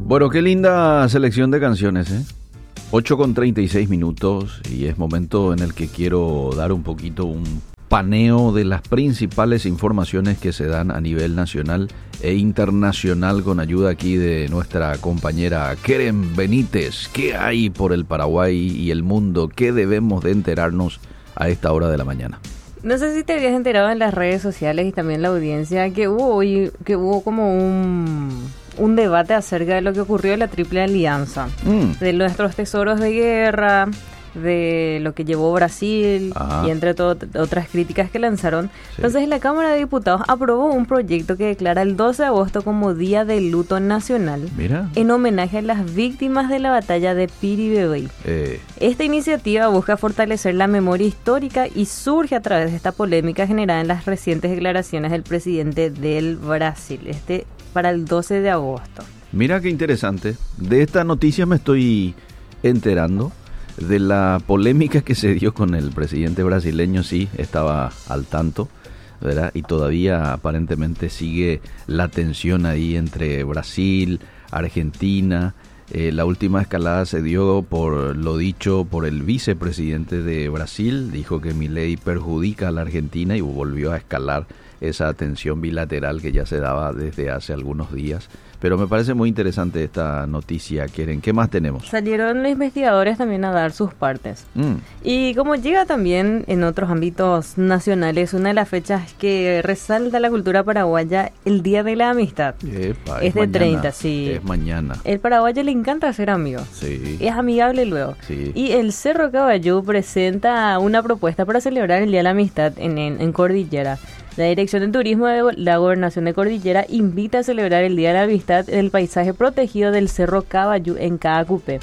Bueno, qué linda selección de canciones, ¿eh? 8:36 y es momento en el que quiero dar un poquito un paneo de las principales informaciones que se dan a nivel nacional e internacional con ayuda aquí de nuestra compañera Keren Benítez. ¿Qué hay por el Paraguay y el mundo? ¿Qué debemos de enterarnos a esta hora de la mañana? No sé si te habías enterado en las redes sociales y también la audiencia que hubo como un debate acerca de lo que ocurrió en la Triple Alianza, de nuestros tesoros de guerra, de lo que llevó Brasil y entre otras críticas que lanzaron. Sí. Entonces la Cámara de Diputados aprobó un proyecto que declara el 12 de agosto como Día de Luto Nacional. Mira. En homenaje a las víctimas de la batalla de Piribebey. Esta iniciativa busca fortalecer la memoria histórica y surge a través de esta polémica generada en las recientes declaraciones del presidente del Brasil, para el 12 de agosto. Mira qué interesante. De esta noticia me estoy enterando. De la polémica que se dio con el presidente brasileño, sí, estaba al tanto, ¿verdad? Y todavía aparentemente sigue la tensión ahí entre Brasil, Argentina. La última escalada se dio por lo dicho por el vicepresidente de Brasil. Dijo que Milei perjudica a la Argentina y volvió a escalar esa tensión bilateral que ya se daba desde hace algunos días. Pero me parece muy interesante esta noticia, Keren. ¿Qué más tenemos? Salieron los investigadores también a dar sus partes. Y como llega también en otros ámbitos nacionales, una de las fechas que resalta la cultura paraguaya, el Día de la Amistad. Epa, es de mañana, 30, sí. Es mañana. El paraguayo le encanta ser amigo. Sí. Es amigable luego. Sí. Y el Cerro Caballú presenta una propuesta para celebrar el Día de la Amistad en Cordillera. La Dirección de Turismo de la Gobernación de Cordillera invita a celebrar el Día de la Amistad en el paisaje protegido del Cerro Caballú en Caacupé.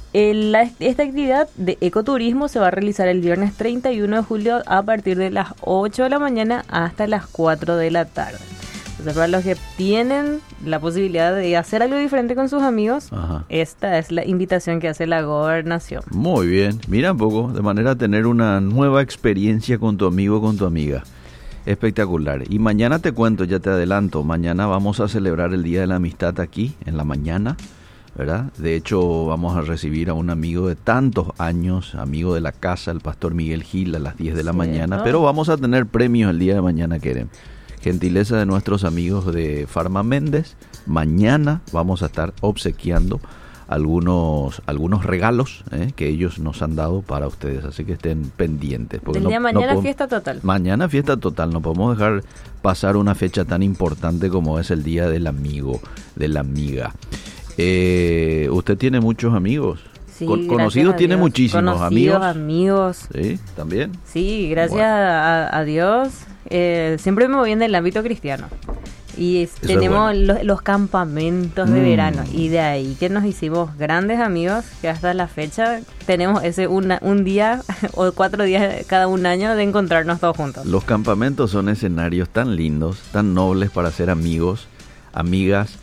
Esta actividad de ecoturismo se va a realizar el viernes 31 de julio a partir de las 8 de la mañana hasta las 4 de la tarde. Entonces, para los que tienen la posibilidad de hacer algo diferente con sus amigos, esta es la invitación que hace la Gobernación. Muy bien, mira un poco, de manera a tener una nueva experiencia con tu amigo o con tu amiga. Espectacular. Y mañana te cuento, ya te adelanto, mañana vamos a celebrar el Día de la Amistad aquí, en la mañana, ¿verdad? De hecho, vamos a recibir a un amigo de tantos años, amigo de la casa, el pastor Miguel Gil, a las 10 de la mañana, pero vamos a tener premios el día de mañana, Keren. Gentileza de nuestros amigos de Farma Méndez. Mañana vamos a estar obsequiando algunos regalos que ellos nos han dado para ustedes, así que estén pendientes. Porque el día de mañana fiesta total. Mañana fiesta total, no podemos dejar pasar una fecha tan importante como es el Día del Amigo, de la Amiga. ¿Usted tiene muchos amigos? Sí, conocidos tiene muchísimos. Amigos. Sí, también. Sí, gracias a Dios. Siempre me voy en el ámbito cristiano. Y tenemos los campamentos de verano. Y de ahí que nos hicimos grandes amigos, que hasta la fecha tenemos ese un día o 4 días cada un año de encontrarnos todos juntos. Los campamentos son escenarios tan lindos, tan nobles para ser amigos, amigas,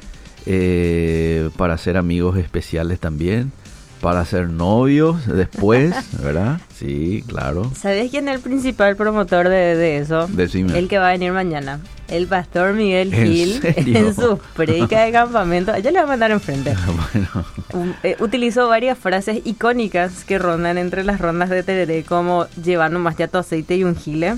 para ser amigos especiales también, para ser novios después, ¿verdad? Sí, claro. ¿Sabes quién es el principal promotor de eso? Decime. El que va a venir mañana. El pastor Miguel Gil, en su predica de campamento, ya le va a mandar enfrente. Bueno. Utilizó varias frases icónicas que rondan entre las rondas de tereré, como llevar nomás ya tu aceite y un gile.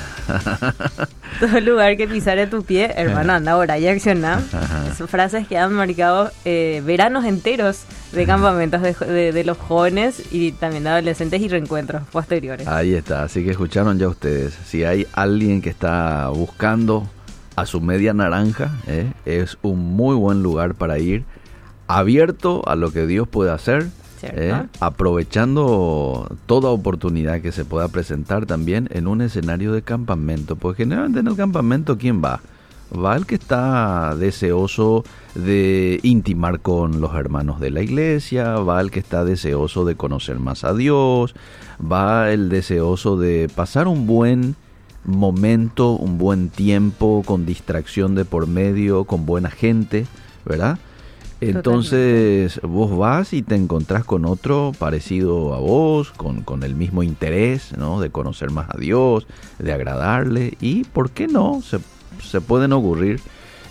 Todo lugar que pisare tu pie, hermano, anda ahora y acciona. Son frases que han marcado veranos enteros de campamentos de los jóvenes y también de adolescentes y reencuentros posteriores. Ahí está, así que escucharon ya ustedes. Si hay alguien que está buscando a su media naranja, es un muy buen lugar para ir, abierto a lo que Dios puede hacer, aprovechando toda oportunidad que se pueda presentar también en un escenario de campamento, porque generalmente en el campamento ¿quién va? Va el que está deseoso de intimar con los hermanos de la iglesia, va el que está deseoso de conocer más a Dios, va el deseoso de pasar un buen momento, un buen tiempo, con distracción de por medio, con buena gente, ¿verdad? Entonces vos vas y te encontrás con otro parecido a vos, con el mismo interés, ¿no? De conocer más a Dios, de agradarle, y ¿por qué no? Se pueden ocurrir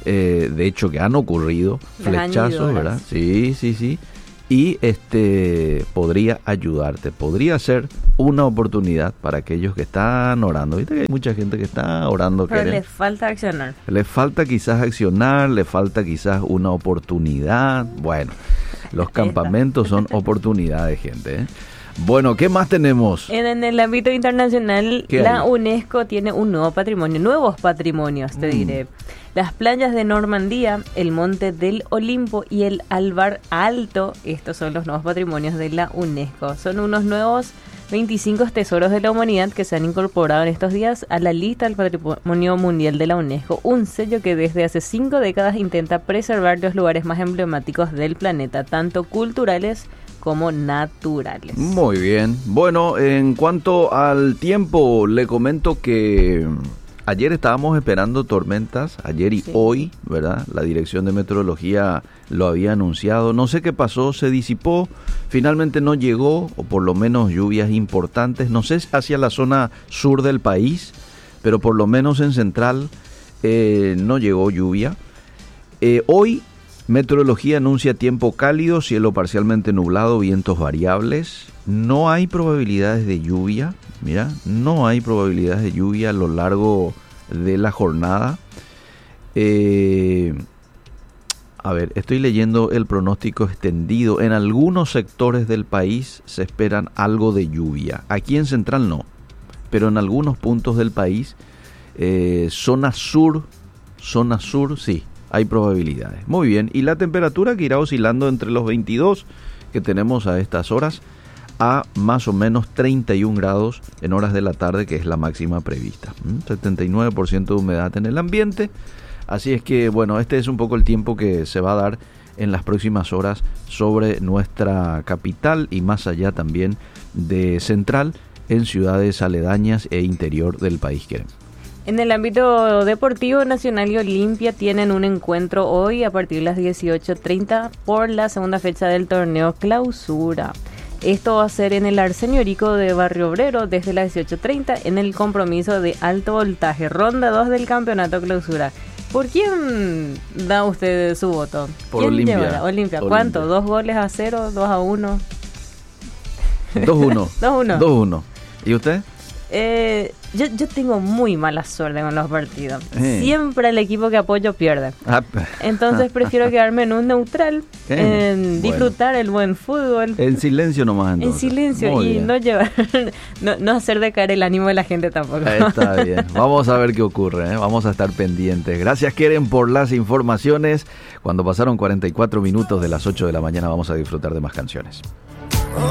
de hecho que han ocurrido flechazos, ¿verdad? Sí. Y podría ayudarte, podría ser una oportunidad para aquellos que están orando. Viste que hay mucha gente que está orando. Pero le falta accionar. Le falta quizás accionar, le falta quizás una oportunidad. Bueno, los campamentos son oportunidades, gente, ¿eh? Bueno, ¿qué más tenemos? En el ámbito internacional, la UNESCO tiene un nuevos patrimonios, te diré. Las playas de Normandía, el Monte del Olimpo y el Albar Alto, estos son los nuevos patrimonios de la UNESCO. Son unos nuevos 25 tesoros de la humanidad que se han incorporado en estos días a la lista del Patrimonio Mundial de la UNESCO, un sello que desde hace 5 décadas intenta preservar los lugares más emblemáticos del planeta, tanto culturales como naturales. Muy bien. Bueno, en cuanto al tiempo, le comento que ayer estábamos esperando tormentas, ayer y hoy, ¿verdad? La Dirección de Meteorología lo había anunciado. No sé qué pasó, se disipó, finalmente no llegó, o por lo menos lluvias importantes. No sé hacia la zona sur del país, pero por lo menos en central no llegó lluvia. Hoy Meteorología anuncia tiempo cálido, cielo parcialmente nublado, vientos variables. No hay probabilidades de lluvia, no hay probabilidades de lluvia a lo largo de la jornada. A ver, estoy leyendo el pronóstico extendido. En algunos sectores del país se esperan algo de lluvia. Aquí en Central no, pero en algunos puntos del país, zona sur, sí. Hay probabilidades. Muy bien. Y la temperatura que irá oscilando entre los 22 que tenemos a estas horas a más o menos 31 grados en horas de la tarde, que es la máxima prevista. 79% de humedad en el ambiente. Así es que, bueno, este es un poco el tiempo que se va a dar en las próximas horas sobre nuestra capital y más allá también de Central, en ciudades aledañas e interior del país. En el ámbito deportivo, Nacional y Olimpia tienen un encuentro hoy a partir de las 18:30 por la segunda fecha del torneo Clausura. Esto va a ser en el Arsenio Rico de Barrio Obrero desde las 18:30 en el compromiso de alto voltaje, ronda 2 del campeonato Clausura. ¿Por quién da usted su voto? Por Olimpia. Olimpia. ¿Cuánto? ¿2 0, 2-1? 2-1. 2-1. ¿Y usted? Yo tengo muy mala suerte con los partidos. Siempre el equipo que apoyo pierde. Entonces prefiero quedarme en un neutral, en disfrutar el buen fútbol. En silencio nomás entonces. En silencio muy y bien. No llevar, no hacer decaer el ánimo de la gente tampoco. Está bien. Vamos a ver qué ocurre, Vamos a estar pendientes. Gracias, Keren, por las informaciones. Cuando pasaron 44 minutos de las 8 de la mañana vamos a disfrutar de más canciones.